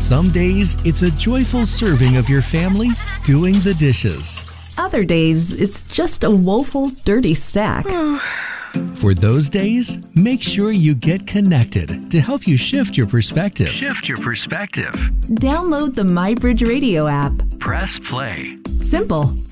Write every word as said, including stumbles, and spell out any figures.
Some days, it's a joyful serving of your family doing the dishes. Other days, it's just a woeful, dirty stack. For those days, make sure you get connected to help you shift your perspective. Shift your perspective. Download the MyBridge Radio app. Press play. Simple.